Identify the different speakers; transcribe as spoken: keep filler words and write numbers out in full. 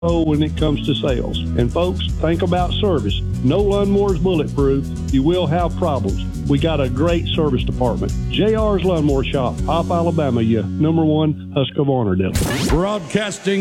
Speaker 1: when it comes to sales. And folks, think about service. No lawnmower is bulletproof. You will have problems. We got a great service department. J R's Lawnmower Shop, Pop, Alabama, your number one Husqvarna dealer.
Speaker 2: Broadcasting